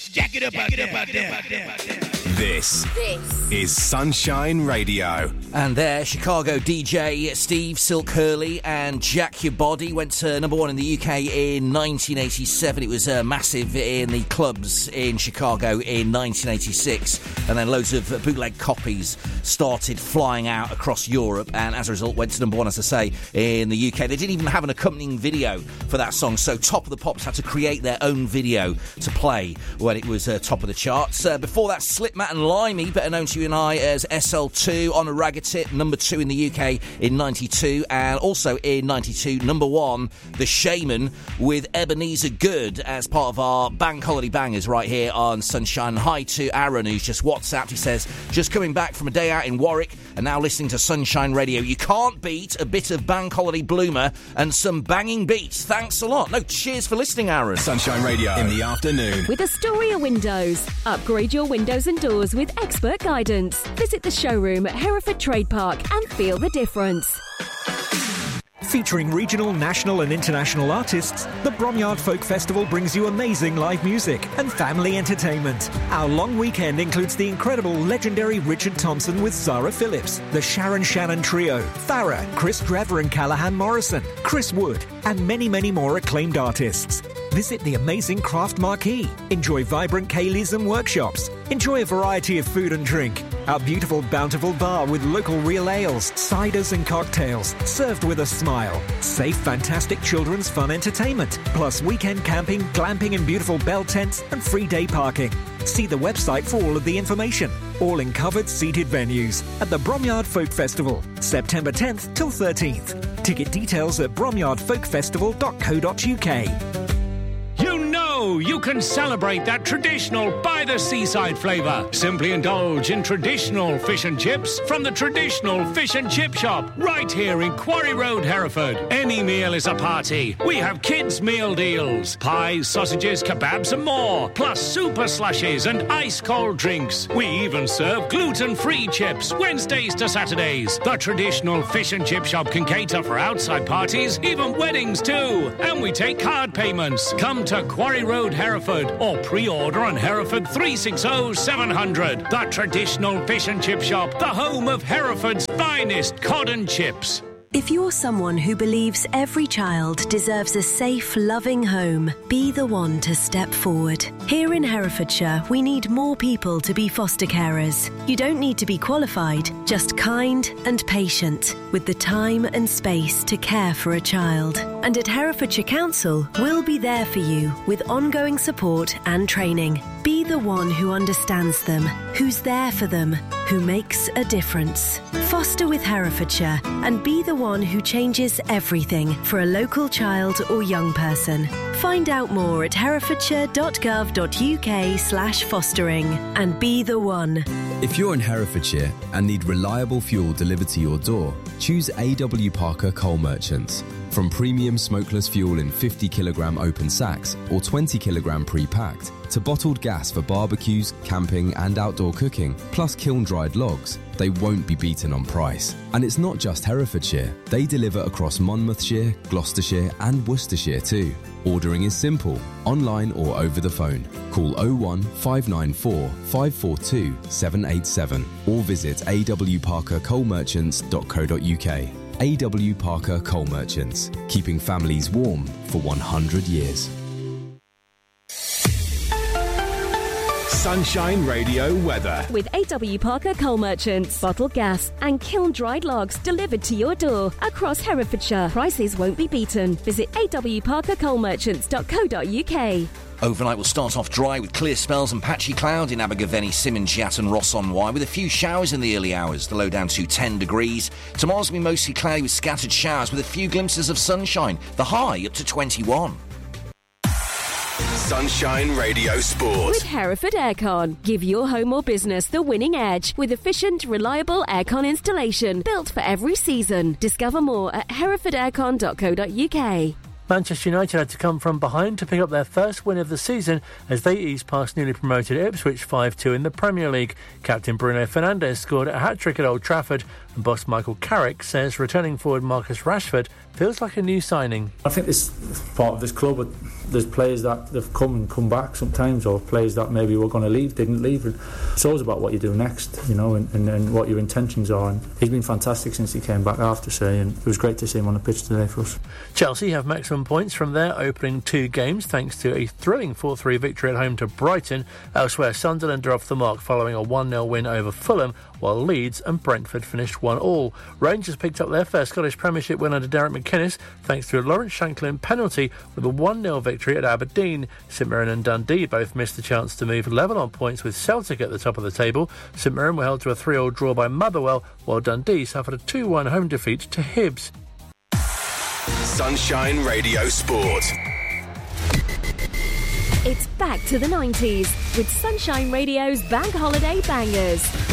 Jack it up out there. This is Sunshine Radio. And there, Chicago DJ Steve Silk Hurley and Jack Your Body went to number one in the UK in 1987. It was massive in the clubs in Chicago in 1986. And then loads of bootleg copies started flying out across Europe. And as a result, went to number one, as I say, in the UK. They didn't even have an accompanying video for that song. So Top of the Pops had to create their own video to play when it was top of the charts. Before that, Slipmatt and Limey, better known to you and I as SL2, on a ragga tip, number 2 in the UK in 92, and also in 92, number 1, The Shaman with Ebenezer Good as part of our Bank Holiday Bangers right here on Sunshine. Hi to Aaron, who's just WhatsApped. He says, just coming back from a day out in Warwick and now listening to Sunshine Radio. You can't beat a bit of Bank Holiday Bloomer and some banging beats. Thanks a lot. No, cheers for listening, Aaron. Sunshine Radio in the afternoon. With Astoria Windows. Upgrade your windows and doors with expert guidance. Visit the showroom at Hereford Trade Park and feel the difference. Featuring regional, national and international artists, the Bromyard Folk Festival brings you amazing live music and family entertainment. Our long weekend includes the incredible legendary Richard Thompson with Zara Phillips, the Sharon Shannon Trio, Farrah, Chris Trevor and Callahan Morrison, Chris Wood, and many, many more acclaimed artists. Visit the amazing Craft Marquee. Enjoy vibrant Kayleys and workshops. Enjoy a variety of food and drink. Our beautiful Bountiful Bar with local real ales, ciders and cocktails, served with a smile. Safe, fantastic children's fun entertainment, plus weekend camping, glamping and beautiful bell tents and free day parking. See the website for all of the information. All in covered seated venues at the Bromyard Folk Festival, September 10th till 13th. Ticket details at bromyardfolkfestival.co.uk. You can celebrate that traditional by-the-seaside flavour. Simply indulge in traditional fish and chips from the traditional fish and chip shop right here in Quarry Road, Hereford. Any meal is a party. We have kids' meal deals, pies, sausages, kebabs and more, plus super slushes and ice-cold drinks. We even serve gluten-free chips Wednesdays to Saturdays. The traditional fish and chip shop can cater for outside parties, even weddings too. And we take card payments. Come to Quarry Road, Hereford, or pre-order on Hereford 360 700. The traditional fish and chip shop, the home of Hereford's finest cod and chips. If you're someone who believes every child deserves a safe, loving home, be the one to step forward. Here in Herefordshire, we need more people to be foster carers. You don't need to be qualified, just kind and patient, with the time and space to care for a child. And at Herefordshire Council, we'll be there for you with ongoing support and training. Be the one who understands them, who's there for them, who makes a difference. Foster with Herefordshire and be the one who changes everything for a local child or young person. Find out more at herefordshire.gov.uk/fostering and be the one. If you're in Herefordshire and need reliable fuel delivered to your door, choose AW Parker Coal Merchants. From premium smokeless fuel in 50 kilogram open sacks or 20 kilogram pre-packed, to bottled gas for barbecues, camping and outdoor cooking, plus kiln-dried logs, they won't be beaten on price. And it's not just Herefordshire. They deliver across Monmouthshire, Gloucestershire and Worcestershire too. Ordering is simple, online or over the phone. Call 01 594 542 787 or visit awparkercoalmerchants.co.uk. AW Parker Coal Merchants, keeping families warm for 100 years. Sunshine Radio weather. With AW Parker Coal Merchants. Bottled gas and kiln-dried logs delivered to your door across Herefordshire. Prices won't be beaten. Visit awparkercoalmerchants.co.uk. Overnight will start off dry with clear spells and patchy cloud in Abergavenny, Simmons, Yat and Ross-on-Wye, with a few showers in the early hours, the low down to 10 degrees. Tomorrow's will be mostly cloudy with scattered showers with a few glimpses of sunshine, the high up to 21. Sunshine Radio Sport. With Hereford Aircon. Give your home or business the winning edge with efficient, reliable aircon installation built for every season. Discover more at herefordaircon.co.uk. Manchester United had to come from behind to pick up their first win of the season as they eased past newly promoted Ipswich 5-2 in the Premier League. Captain Bruno Fernandes scored a hat-trick at Old Trafford, and boss Michael Carrick says returning forward Marcus Rashford feels like a new signing. I think this part of this club, there's players that have come back sometimes, or players that maybe were going to leave, didn't leave. And it's always about what you do next, you know, and what your intentions are. And he's been fantastic since he came back, I have to say, and it was great to see him on the pitch today for us. Chelsea have maximum points from their opening 2 games thanks to a thrilling 4-3 victory at home to Brighton. Elsewhere, Sunderland are off the mark following a 1-0 win over Fulham, while Leeds and Brentford finished 1-1. Rangers picked up their first Scottish Premiership win under Derek McInnes thanks to a Lawrence Shanklin penalty with a 1-0 victory at Aberdeen. St Mirren and Dundee both missed the chance to move level on points with Celtic at the top of the table. St Mirren were held to a 3-3 draw by Motherwell, while Dundee suffered a 2-1 home defeat to Hibs. Sunshine Radio Sport. It's back to the 90s with Sunshine Radio's Bank Holiday Bangers.